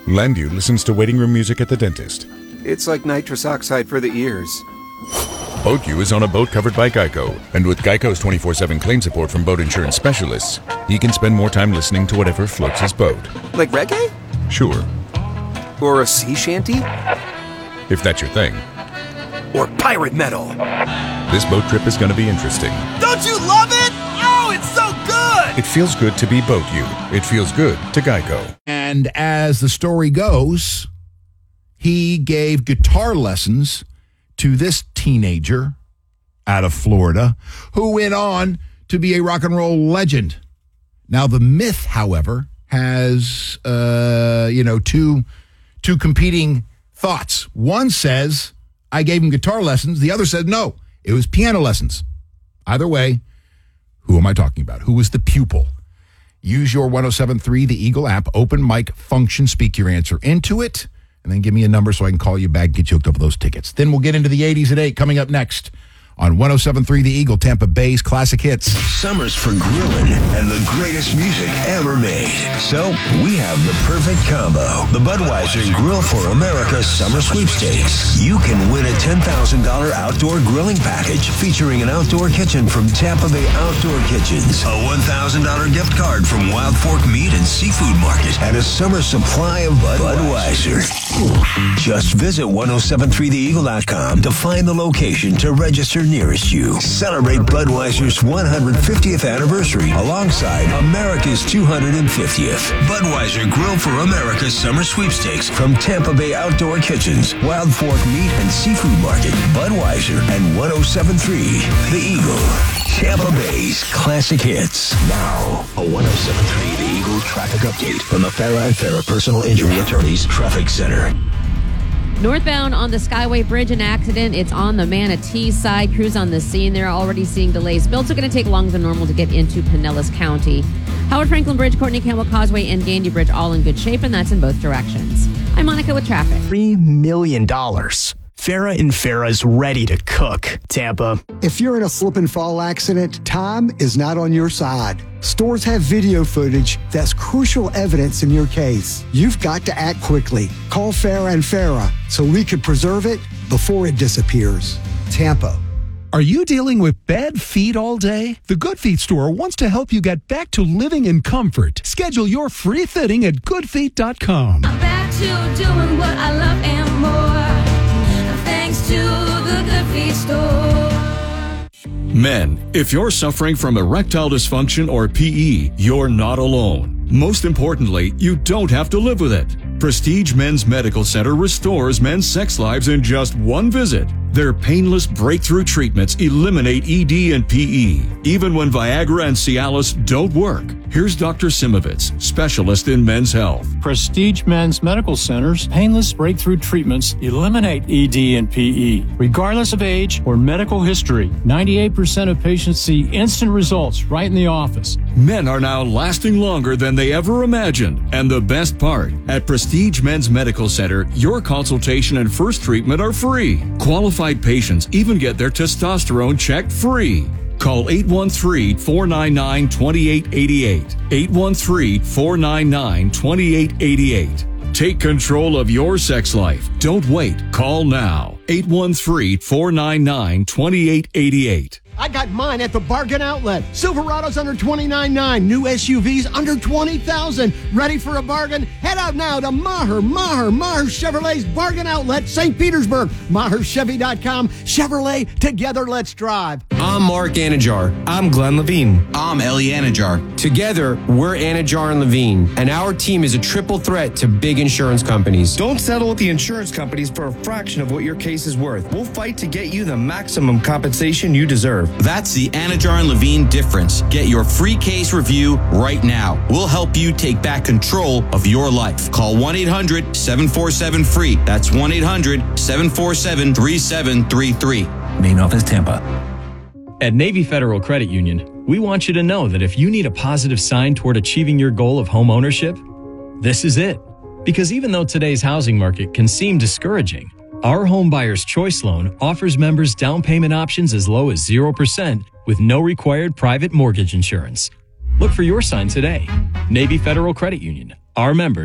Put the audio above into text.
Landview listens to waiting room music at the dentist. It's like nitrous oxide for the ears. BoatU is on a boat covered by Geico, and with Geico's 24/7 claim support from boat insurance specialists, he can spend more time listening to whatever floats his boat. Like reggae? Sure. Or a sea shanty? If that's your thing. Or pirate metal? This boat trip is going to be interesting. Don't you love it? Oh, it's so good! It feels good to be BoatU. It feels good to Geico. And as the story goes, he gave guitar lessons to this teenager out of Florida who went on to be a rock and roll legend. Now, the myth, however, has, two competing thoughts. One says, I gave him guitar lessons. The other said, no, it was piano lessons. Either way, who am I talking about? Who was the pupil? Use your 107.3 The Eagle app, open mic function, speak your answer into it, and then give me a number so I can call you back, get you hooked up with those tickets. Then we'll get into the 80s at 8 coming up next on 107.3 The Eagle, Tampa Bay's classic hits. Summer's for grilling and the greatest music ever made. So we have the perfect combo. The Budweiser Grill for America Summer Sweepstakes. You can win a $10,000 outdoor grilling package featuring an outdoor kitchen from Tampa Bay Outdoor Kitchens, a $1,000 gift card from Wild Fork Meat and Seafood Market, and a summer supply of Budweiser. Just visit 1073theeagle.com to find the location to register nearest you. Celebrate Budweiser's 150th anniversary alongside America's 250th. Budweiser Grill for America Summer Sweepstakes from Tampa Bay Outdoor Kitchens, Wild Fork Meat and Seafood Market, Budweiser, and 107.3 The Eagle. Tampa Bay's classic hits. Now, a 107.3 The Eagle traffic update from the Farah and Farah Personal Injury Attorneys Traffic Center. Northbound on the Skyway Bridge, an accident. It's on the Manatee side. Crews on the scene. They're already seeing delays. Builds are going to take longer than normal to get into Pinellas County. Howard Franklin Bridge, Courtney Campbell Causeway, and Gandy Bridge all in good shape, and that's in both directions. I'm Monica with traffic. $3 million. Farah and Farah's ready to cook. Tampa. If you're in a slip and fall accident, time is not on your side. Stores have video footage that's crucial evidence in your case. You've got to act quickly. Call Farah and Farah so we can preserve it before it disappears. Tampa. Are you dealing with bad feet all day? The Good Feet store wants to help you get back to living in comfort. Schedule your free fitting at goodfeet.com. I'm back to doing what I love and more. Thanks to the Good Feet store. Men, if you're suffering from erectile dysfunction or PE, you're not alone. Most importantly, you don't have to live with it. Prestige Men's Medical Center restores men's sex lives in just one visit. Their painless breakthrough treatments eliminate ED and PE, even when Viagra and Cialis don't work. Here's Dr. Simovitz, specialist in men's health. Prestige Men's Medical Center's painless breakthrough treatments eliminate ED and PE, regardless of age or medical history. 98% of patients see instant results right in the office. Men are now lasting longer than they ever imagined. And the best part, at Prestige Men's Medical Center, your consultation and first treatment are free. Qualified patients even get their testosterone checked free. Call 813-499-2888. 813-499-2888. Take control of your sex life. Don't wait. Call now. 813-499-2888. I got mine at the Bargain Outlet. Silverado's under $29,900. New SUVs under $20,000. Ready for a bargain? Head out now to Maher Chevrolet's Bargain Outlet, St. Petersburg. MaherChevy.com. Chevrolet, together let's drive. I'm Mark Anajar. I'm Glenn Levine. I'm Ellie Anajar. Together, we're Anajar and Levine, and our team is a triple threat to big insurance companies. Don't settle with the insurance companies for a fraction of what your case is worth. We'll fight to get you the maximum compensation you deserve. That's the Anajar and Levine difference. Get your free case review right now. We'll help you take back control of your life. Call 1-800-747-FREE. That's 1-800-747-3733. Main office, Tampa. At Navy Federal Credit Union, we want you to know that if you need a positive sign toward achieving your goal of home ownership, this is it. Because even though today's housing market can seem discouraging, our Home Buyer's Choice Loan offers members down payment options as low as 0% with no required private mortgage insurance. Look for your sign today. Navy Federal Credit Union. Our members